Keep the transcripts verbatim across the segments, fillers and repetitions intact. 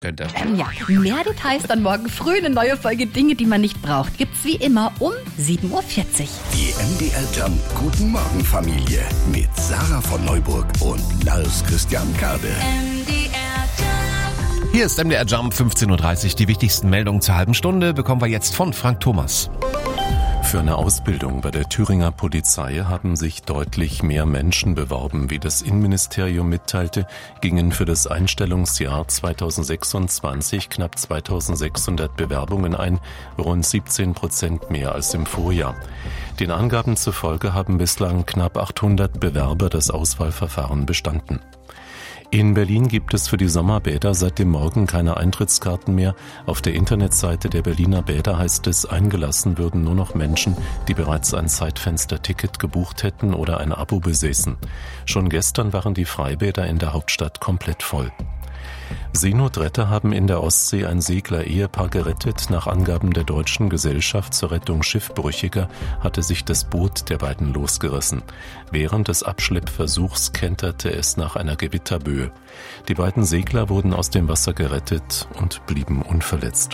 könnte. Ähm, ja, mehr Details dann morgen früh. Eine neue Folge Dinge, die man nicht braucht. Gibt's wie immer um sieben Uhr vierzig. Die M D R Jump Guten Morgen Familie mit Sarah von Neuburg und Lars Christian Kade. M D R Jump. Hier ist M D R Jump fünfzehn Uhr dreißig. Die wichtigsten Meldungen zur halben Stunde bekommen wir jetzt von Frank Thomas. Für eine Ausbildung bei der Thüringer Polizei haben sich deutlich mehr Menschen beworben. Wie das Innenministerium mitteilte, gingen für das Einstellungsjahr zweitausendsechsundzwanzig knapp zweitausendsechshundert Bewerbungen ein, rund siebzehn Prozent mehr als im Vorjahr. Den Angaben zufolge haben bislang knapp achthundert Bewerber das Auswahlverfahren bestanden. In Berlin gibt es für die Sommerbäder seit dem Morgen keine Eintrittskarten mehr. Auf der Internetseite der Berliner Bäder heißt es, eingelassen würden nur noch Menschen, die bereits ein Zeitfenster-Ticket gebucht hätten oder ein Abo besäßen. Schon gestern waren die Freibäder in der Hauptstadt komplett voll. Seenotretter haben in der Ostsee ein Segler-Ehepaar gerettet. Nach Angaben der Deutschen Gesellschaft zur Rettung Schiffbrüchiger hatte sich das Boot der beiden losgerissen. Während des Abschleppversuchs kenterte es nach einer Gewitterböe. Die beiden Segler wurden aus dem Wasser gerettet und blieben unverletzt.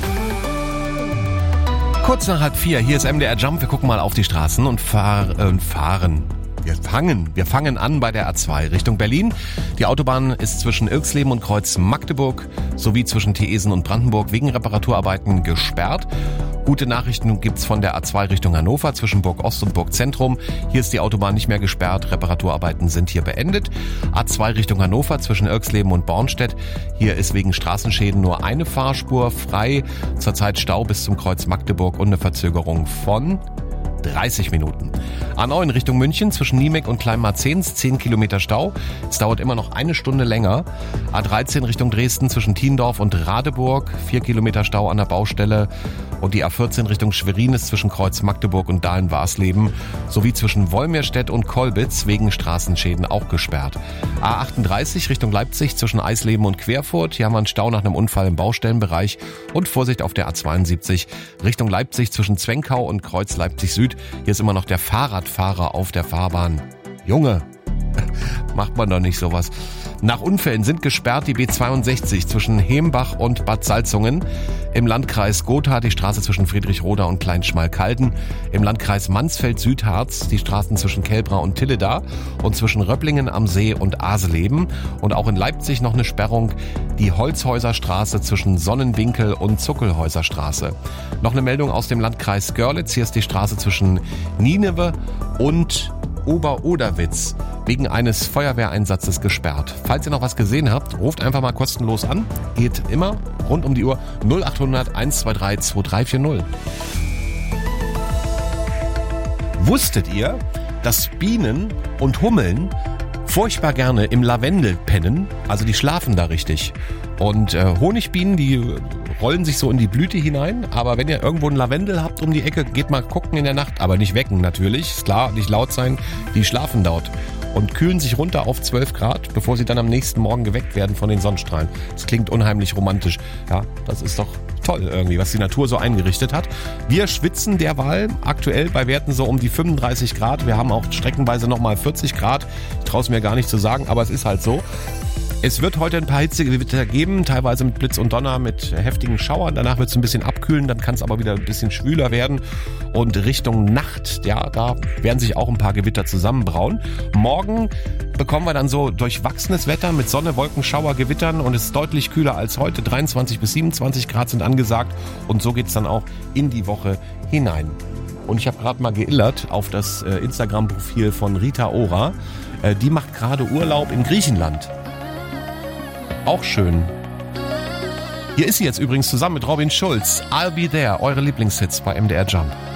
Kurz nach halb vier, hier ist M D R Jump. Wir gucken mal auf die Straßen und fahr, äh, fahren. Wir fangen, wir fangen an bei der A zwei Richtung Berlin. Die Autobahn ist zwischen Irxleben und Kreuz Magdeburg sowie zwischen Theesen und Brandenburg wegen Reparaturarbeiten gesperrt. Gute Nachrichten gibt's von der A zwei Richtung Hannover zwischen Burg Ost und Burg Zentrum. Hier ist die Autobahn nicht mehr gesperrt. Reparaturarbeiten sind hier beendet. A zwei Richtung Hannover zwischen Irxleben und Bornstedt. Hier ist wegen Straßenschäden nur eine Fahrspur frei. Zurzeit Stau bis zum Kreuz Magdeburg und eine Verzögerung von dreißig Minuten. A neun Richtung München zwischen Niemek und Kleinmarzens zehn Kilometer Stau. Es dauert immer noch eine Stunde länger. A dreizehn Richtung Dresden zwischen Thiendorf und Radeburg vier Kilometer Stau an der Baustelle. Und die A vierzehn Richtung Schwerin ist zwischen Kreuz Magdeburg und Dahlen-Warsleben sowie zwischen Wolmirstedt und Kolbitz wegen Straßenschäden auch gesperrt. A achtunddreißig Richtung Leipzig zwischen Eisleben und Querfurt. Hier haben wir einen Stau nach einem Unfall im Baustellenbereich. Und Vorsicht auf der A zweiundsiebzig Richtung Leipzig zwischen Zwenkau und Kreuz Leipzig Süd. Hier ist immer noch der Fahrradfahrer auf der Fahrbahn. Junge, macht man doch nicht sowas. Nach Unfällen sind gesperrt die B zweiundsechzig zwischen Hembach und Bad Salzungen, im Landkreis Gotha die Straße zwischen Friedrichroda und Kleinschmalkalden, im Landkreis Mansfeld-Südharz die Straßen zwischen Kelbra und Tilleda und zwischen Röpplingen am See und Aseleben und auch in Leipzig noch eine Sperrung, die Holzhäuserstraße zwischen Sonnenwinkel und Zuckelhäuserstraße. Noch eine Meldung aus dem Landkreis Görlitz, hier ist die Straße zwischen Nineve und Ober-Oderwitz wegen eines Feuerwehreinsatzes gesperrt. Falls ihr noch was gesehen habt, ruft einfach mal kostenlos an. Geht immer rund um die Uhr null achthundert eins zwei drei zwei drei vier null. Wusstet ihr, dass Bienen und Hummeln furchtbar gerne im Lavendel pennen? Also die schlafen da richtig. Und äh, Honigbienen, die rollen sich so in die Blüte hinein. Aber wenn ihr irgendwo einen Lavendel habt um die Ecke, geht mal gucken in der Nacht. Aber nicht wecken natürlich, ist klar, nicht laut sein. Die schlafen dort und kühlen sich runter auf zwölf Grad, bevor sie dann am nächsten Morgen geweckt werden von den Sonnenstrahlen. Das klingt unheimlich romantisch. Ja, das ist doch toll irgendwie, was die Natur so eingerichtet hat. Wir schwitzen derweil aktuell bei Werten so um die fünfunddreißig Grad. Wir haben auch streckenweise nochmal vierzig Grad. Ich traue es mir gar nicht zu sagen, aber es ist halt so. Es wird heute ein paar Hitzegewitter geben, teilweise mit Blitz und Donner, mit heftigen Schauern. Danach wird es ein bisschen abkühlen, dann kann es aber wieder ein bisschen schwüler werden. Und Richtung Nacht, ja, da werden sich auch ein paar Gewitter zusammenbrauen. Morgen bekommen wir dann so durchwachsenes Wetter mit Sonne, Wolken, Schauer, Gewittern und es ist deutlich kühler als heute. dreiundzwanzig bis siebenundzwanzig Grad sind angesagt und so geht's dann auch in die Woche hinein. Und ich habe gerade mal geillert auf das äh, Instagram-Profil von Rita Ora. Äh, die macht gerade Urlaub in Griechenland. Auch schön. Hier ist sie jetzt übrigens zusammen mit Robin Schulz. I'll Be There, eure Lieblingshits bei M D R Jump.